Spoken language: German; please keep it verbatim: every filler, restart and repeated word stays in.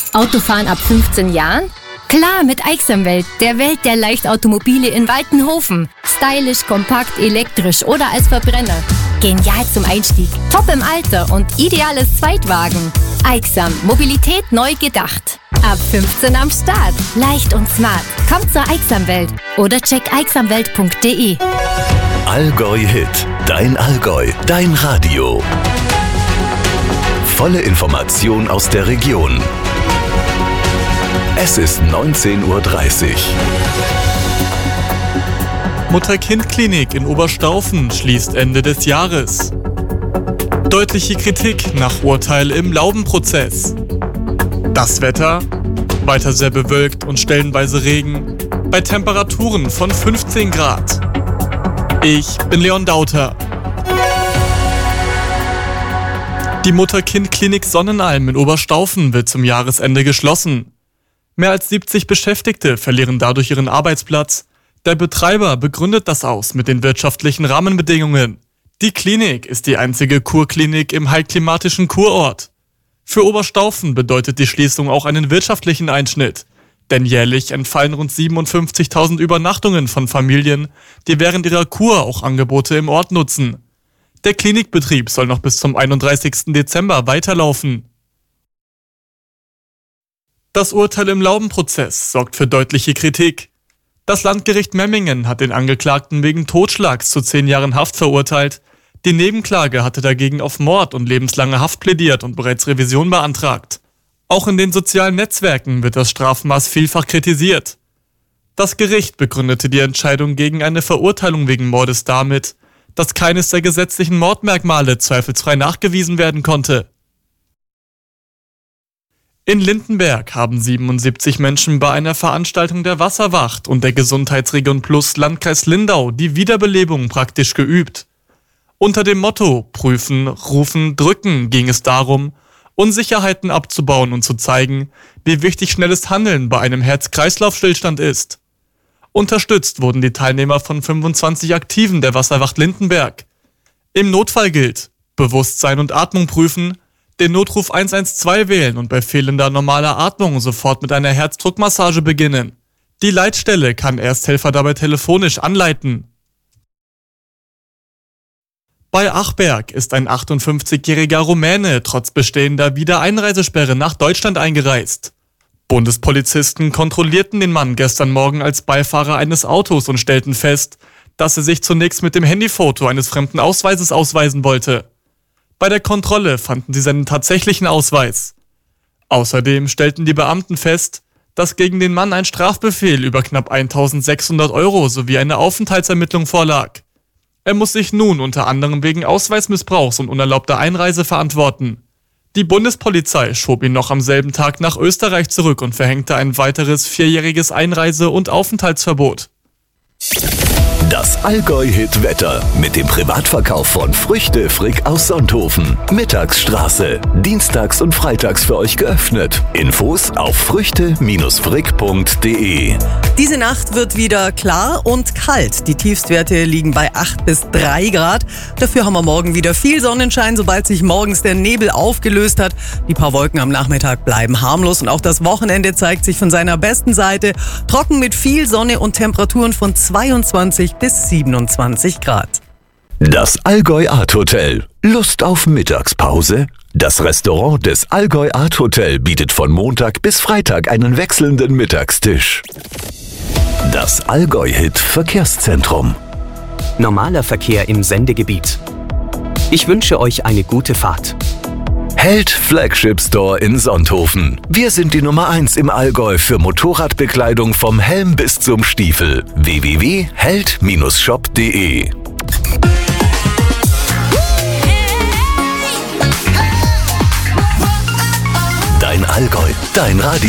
Autofahren ab fünfzehn Jahren? Klar, mit Aixamwelt, der Welt der Leichtautomobile in Waltenhofen. Stylisch, kompakt, elektrisch oder als Verbrenner. Genial zum Einstieg, top im Alter und ideales Zweitwagen. Aixam, Mobilität neu gedacht. Ab fünfzehn am Start. Leicht und smart. Kommt zur Aixamwelt oder check aixamwelt punkt de. Allgäu Hit. Dein Allgäu. Dein Radio. Volle Information aus der Region. Es ist neunzehn Uhr dreißig. Mutter-Kind-Klinik in Oberstaufen schließt Ende des Jahres. Deutliche Kritik nach Urteil im Laubenprozess. Das Wetter? Weiter sehr bewölkt und stellenweise Regen. Bei Temperaturen von fünfzehn Grad. Ich bin Leon Dauter. Die Mutter-Kind-Klinik Sonnenalm in Oberstaufen wird zum Jahresende geschlossen. Mehr als siebzig Beschäftigte verlieren dadurch ihren Arbeitsplatz. Der Betreiber begründet das aus mit den wirtschaftlichen Rahmenbedingungen. Die Klinik ist die einzige Kurklinik im heilklimatischen Kurort. Für Oberstaufen bedeutet die Schließung auch einen wirtschaftlichen Einschnitt. Denn jährlich entfallen rund siebenundfünfzigtausend Übernachtungen von Familien, die während ihrer Kur auch Angebote im Ort nutzen. Der Klinikbetrieb soll noch bis zum einunddreißigsten Dezember weiterlaufen. Das Urteil im Laubenprozess sorgt für deutliche Kritik. Das Landgericht Memmingen hat den Angeklagten wegen Totschlags zu zehn Jahren Haft verurteilt. Die Nebenklage hatte dagegen auf Mord und lebenslange Haft plädiert und bereits Revision beantragt. Auch in den sozialen Netzwerken wird das Strafmaß vielfach kritisiert. Das Gericht begründete die Entscheidung gegen eine Verurteilung wegen Mordes damit, dass keines der gesetzlichen Mordmerkmale zweifelsfrei nachgewiesen werden konnte. In Lindenberg haben siebenundsiebzig Menschen bei einer Veranstaltung der Wasserwacht und der Gesundheitsregion Plus Landkreis Lindau die Wiederbelebung praktisch geübt. Unter dem Motto Prüfen, Rufen, Drücken ging es darum, Unsicherheiten abzubauen und zu zeigen, wie wichtig schnelles Handeln bei einem Herz-Kreislauf-Stillstand ist. Unterstützt wurden die Teilnehmer von fünfundzwanzig Aktiven der Wasserwacht Lindenberg. Im Notfall gilt: Bewusstsein und Atmung prüfen, den Notruf eins eins zwei wählen und bei fehlender normaler Atmung sofort mit einer Herzdruckmassage beginnen. Die Leitstelle kann Ersthelfer dabei telefonisch anleiten. Bei Achberg ist ein achtundfünfzigjähriger Rumäne trotz bestehender Wiedereinreisesperre nach Deutschland eingereist. Bundespolizisten kontrollierten den Mann gestern Morgen als Beifahrer eines Autos und stellten fest, dass er sich zunächst mit dem Handyfoto eines fremden Ausweises ausweisen wollte. Bei der Kontrolle fanden sie seinen tatsächlichen Ausweis. Außerdem stellten die Beamten fest, dass gegen den Mann ein Strafbefehl über knapp eintausendsechshundert Euro sowie eine Aufenthaltsermittlung vorlag. Er muss sich nun unter anderem wegen Ausweismissbrauchs und unerlaubter Einreise verantworten. Die Bundespolizei schob ihn noch am selben Tag nach Österreich zurück und verhängte ein weiteres vierjähriges Einreise- und Aufenthaltsverbot. Das Allgäu-Hit-Wetter mit dem Privatverkauf von Früchte Frick aus Sonthofen. Mittagsstraße. Dienstags und freitags für euch geöffnet. Infos auf früchte frick punkt de. Diese Nacht wird wieder klar und kalt. Die Tiefstwerte liegen bei acht bis drei Grad. Dafür haben wir morgen wieder viel Sonnenschein, sobald sich morgens der Nebel aufgelöst hat. Die paar Wolken am Nachmittag bleiben harmlos und auch das Wochenende zeigt sich von seiner besten Seite. Trocken mit viel Sonne und Temperaturen von zweiundzwanzig bis siebenundzwanzig Grad. Das Allgäu Art Hotel. Lust auf Mittagspause? Das Restaurant des Allgäu Art Hotel bietet von Montag bis Freitag einen wechselnden Mittagstisch. Das Allgäu-Hit Verkehrszentrum. Normaler Verkehr im Sendegebiet. Ich wünsche euch eine gute Fahrt. Held Flagship Store in Sonthofen. Wir sind die Nummer eins im Allgäu für Motorradbekleidung vom Helm bis zum Stiefel. w w w punkt held shop punkt de. Dein Allgäu, dein Radio.